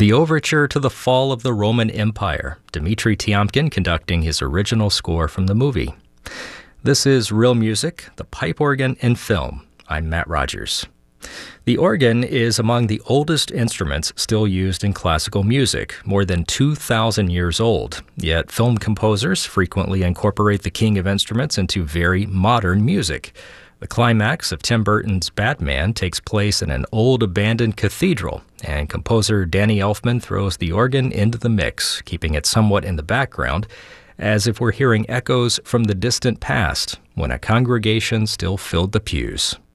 The overture to the fall of the Roman Empire, Dmitri Tiomkin conducting his original score from the movie. This is Real Music, the pipe organ in film. I'm Matt Rogers. The organ is among the oldest instruments still used in classical music, more than 2,000 years old. Yet film composers frequently incorporate the king of instruments into very modern music. The climax of Tim Burton's Batman takes place in an old abandoned cathedral, and composer Danny Elfman throws the organ into the mix, keeping it somewhat in the background, as if we're hearing echoes from the distant past when a congregation still filled the pews.